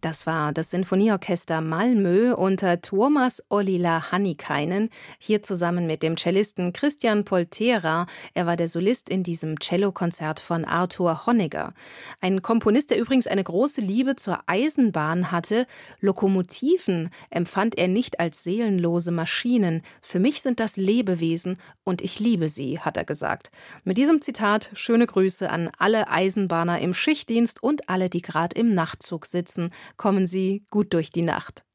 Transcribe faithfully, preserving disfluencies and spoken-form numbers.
Das war das Sinfonieorchester Malmö unter Tuomas Ollila Hannikainen, hier zusammen mit dem Cellisten Christian Poltera. Er war der Solist in diesem Cellokonzert von Arthur Honegger. Ein Komponist, der übrigens eine große Liebe zur Eisenbahn hatte. Lokomotiven empfand er nicht als seelenlose Maschinen. Für mich sind das Lebewesen und ich liebe sie, hat er gesagt. Mit diesem Zitat schöne Grüße an alle Eisenbahner im Schichtdienst und alle, die gerade im Nachtzug sitzen. Kommen Sie gut durch die Nacht.